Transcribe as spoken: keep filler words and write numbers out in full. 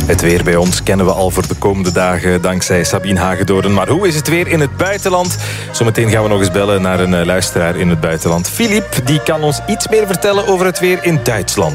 Het weer bij ons kennen we al voor de komende dagen dankzij Sabine Hagedoorn. Maar hoe is het weer in het buitenland? Zometeen gaan we nog eens bellen naar een luisteraar in het buitenland. Filip, die kan ons iets meer vertellen over het weer in Duitsland.